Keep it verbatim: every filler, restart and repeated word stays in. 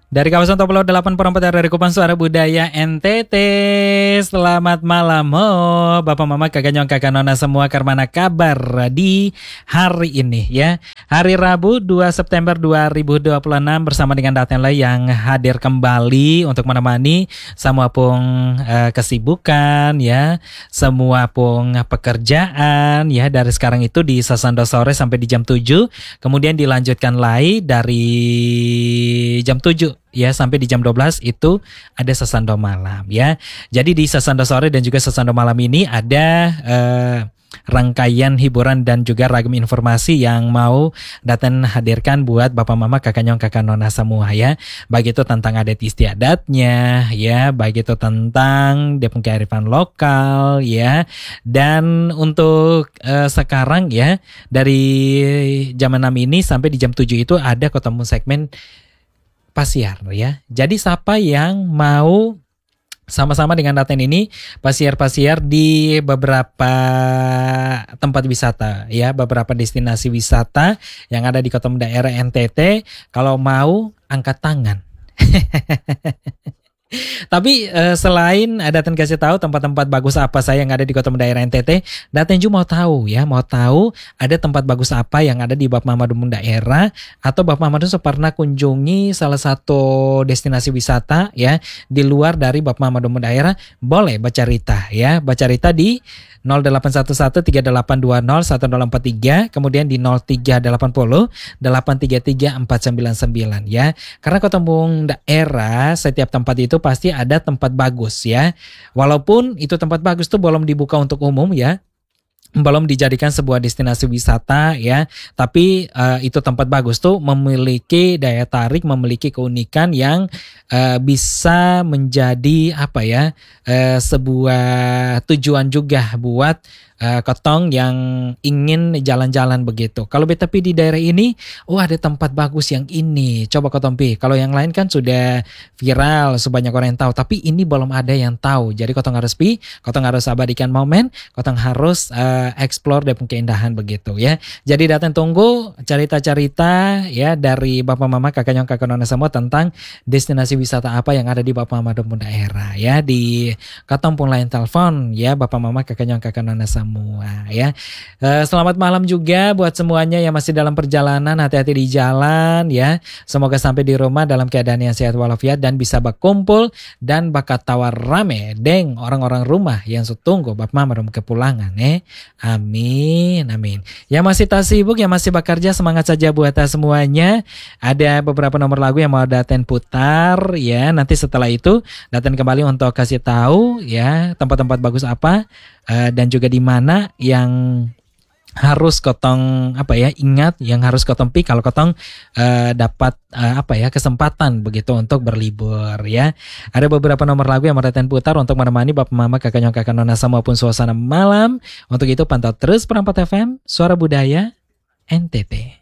Dari kawasan Top Laut delapan puluh empat dari Kupang Suara Budaya N T T. Selamat malam oh, Bapak Mama Kakak Nyong Kakak Nona semua, karmana kabar di hari ini ya. Hari Rabu dua September dua ribu dua puluh enam bersama dengan Datenla yang hadir kembali untuk menemani semua pun uh, kesibukan ya, semua pun pekerjaan ya, dari sekarang itu di Sasando sore sampai di jam tujuh, kemudian dilanjutkan lagi dari jam tujuh ya sampai di jam dua belas itu ada Sasando malam ya. Jadi di Sasando sore dan juga Sasando malam ini ada eh, rangkaian hiburan dan juga ragam informasi yang mau Daten hadirkan buat Bapak Mama Kakak Nyong Kakak Nona semua ya. Baik itu tentang adat istiadatnya ya, baik itu tentang Depung kearifan lokal ya. Dan untuk eh, sekarang ya, dari jam enam ini sampai di jam tujuh itu ada ketemu segmen pasiar ya. Jadi siapa yang mau sama-sama dengan Daten ini pasiar-pasiar di beberapa tempat wisata ya, beberapa destinasi wisata yang ada di kota daerah N T T, kalau mau angkat tangan. Tapi uh, selain Daten kasih tahu tempat-tempat bagus apa saya yang ada di kota daerah N T T, Daten juga mau tahu ya, mau tahu ada tempat bagus apa yang ada di Bapak Mamadu daerah, atau Bapak Mamadu pernah kunjungi salah satu destinasi wisata ya di luar dari Bapak Mamadu daerah, boleh baca cerita ya, baca cerita di nol delapan satu satu tiga delapan dua nol satu nol empat tiga, kemudian di nol tiga delapan nol delapan tiga tiga empat sembilan sembilan ya. Karena kota daerah setiap tempat itu pasti ada tempat bagus ya. Walaupun itu tempat bagus tuh belum dibuka untuk umum ya, belum dijadikan sebuah destinasi wisata ya, tapi uh, itu tempat bagus tuh memiliki daya tarik, memiliki keunikan yang uh, bisa menjadi apa ya, uh, sebuah tujuan juga buat Uh, kotong yang ingin jalan-jalan begitu. Kalau beta pi di daerah ini, oh ada tempat bagus yang ini, coba kotong pi. Kalau yang lain kan sudah viral, sebanyak orang yang tahu, tapi ini belum ada yang tahu. Jadi kotong harus pi, kotong harus abadikan momen, kotong harus uh, explore Depung keindahan begitu ya. Jadi Daten tunggu cerita-cerita ya dari Bapak Mama Kakak Nyong Kakak Nona semua tentang destinasi wisata apa yang ada di Bapak Mama daerah ya. Di kotong pun lain telepon ya Bapak Mama Kakak Nyong Kakak Nona semua. Semua ya. Uh, selamat malam juga buat semuanya yang masih dalam perjalanan, hati-hati di jalan ya. Semoga sampai di rumah dalam keadaan yang sehat walafiat dan bisa berkumpul dan bakat tawar rame deng orang-orang rumah yang setunggu Bapak Mama kepulangan eh. Amin, amin. Yang masih tak sibuk, yang masih bekerja, semangat saja buat semuanya. Ada beberapa nomor lagu yang mau Daten putar ya. Nanti setelah itu Daten kembali untuk kasih tahu ya tempat-tempat bagus apa uh, dan juga di mana yang harus kotong apa ya ingat, yang harus kotong pi kalau kotong uh, dapat uh, apa ya kesempatan begitu untuk berlibur ya. Ada beberapa nomor lagu yang mau Daten putar untuk menemani Bapak Mama Kakak Nyong Kakak Nona semua pun suasana malam. Untuk itu pantau terus Perempat F M Suara Budaya N T T.